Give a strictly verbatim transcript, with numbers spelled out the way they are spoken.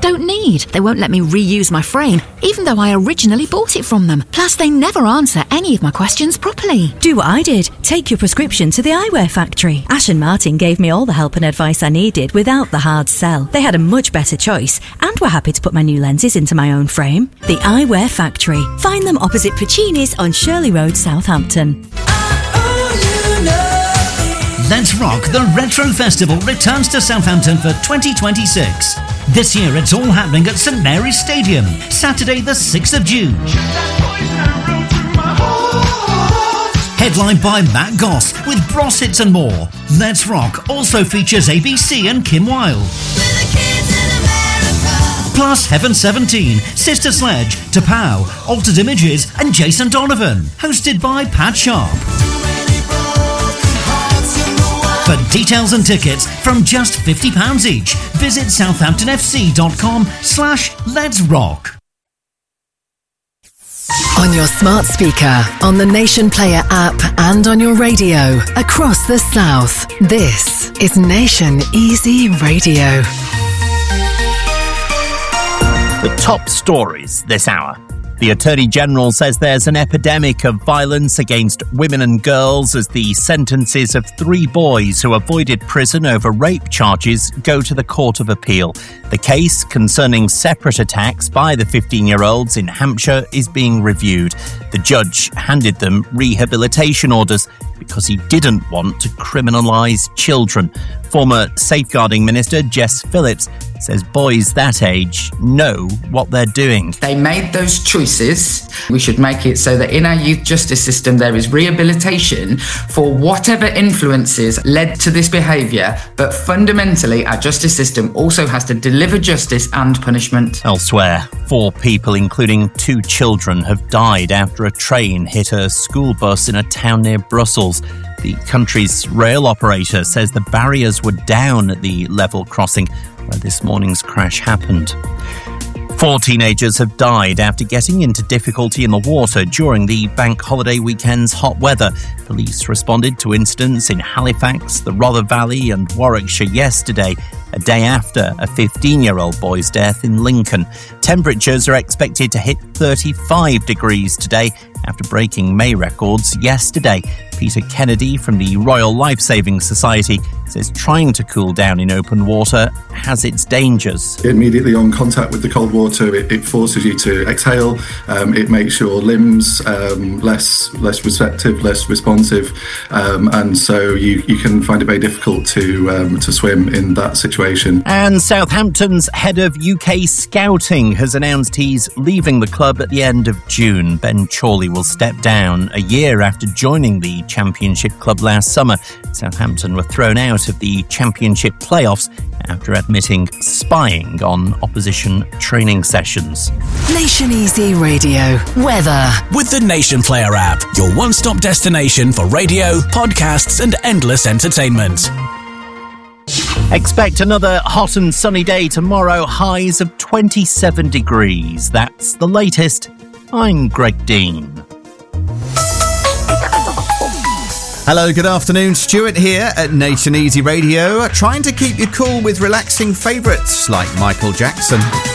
don't need. They won't let me reuse my frame, even though I originally bought it from them. Plus, they never answer any of my questions properly. Do what I did. Take your prescription to the Eyewear Factory. Ash and Martin gave me all the help and advice I needed without the hard sell. They had a much better choice and were happy to put my new lenses into my own frame. The Eyewear Factory. Find them opposite Puccini's on Shirley Road, Southampton. Let's Rock the Retro Festival returns to Southampton for twenty twenty-six. This year it's all happening at St Mary's Stadium, Saturday the sixth of June. Headlined by Matt Goss with Bros Hits and more. Let's Rock also features A B C and Kim Wilde. Plus Heaven seventeen, Sister Sledge, Tapau, Altered Images and Jason Donovan. Hosted by Pat Sharp. For details and tickets from just fifty pounds each, visit southamptonfc.com slash let's rock. On your smart speaker, on the Nation Player app and on your radio across the South, this is Nation Easy Radio. The top stories this hour. The Attorney General says there's an epidemic of violence against women and girls as the sentences of three boys who avoided prison over rape charges go to the Court of Appeal. The case concerning separate attacks by the fifteen-year-olds in Hampshire is being reviewed. The judge handed them rehabilitation orders because he didn't want to criminalise children. Former Safeguarding Minister Jess Phillips says boys that age know what they're doing. They made those choices. We should make it so that in our youth justice system there is rehabilitation for whatever influences led to this behaviour, but fundamentally our justice system also has to deliver justice and punishment. Elsewhere, four people, including two children, have died after a train hit a school bus in a town near Brussels. The country's rail operator says the barriers were down at the level crossing where this morning's crash happened. Four teenagers have died after getting into difficulty in the water during the bank holiday weekend's hot weather. Police responded to incidents in Halifax, the Rother Valley and Warwickshire yesterday, a day after a fifteen-year-old boy's death in Lincoln. Temperatures are expected to hit thirty-five degrees today after breaking May records yesterday. Peter Kennedy from the Royal Lifesaving Society says trying to cool down in open water has its dangers. Immediately on contact with the cold water, it, it forces you to exhale. Um, it makes your limbs um, less less receptive, less responsive, um, and so you, you can find it very difficult to um, to swim in that situation. And Southampton's head of U K Scouting has announced he's leaving the club at the end of June. Ben Chorley will step down a year after joining the Championship club last summer. Southampton were thrown out of the Championship playoffs after admitting spying on opposition training sessions. Nation Easy Radio. Weather. With the Nation Player app, your one-stop destination for radio, podcasts and endless entertainment. Expect another hot and sunny day tomorrow, highs of twenty-seven degrees. That's the latest. I'm Greg Dean. Hello, good afternoon. Stuart here at Nation Easy Radio, trying to keep you cool with relaxing favourites like Michael Jackson.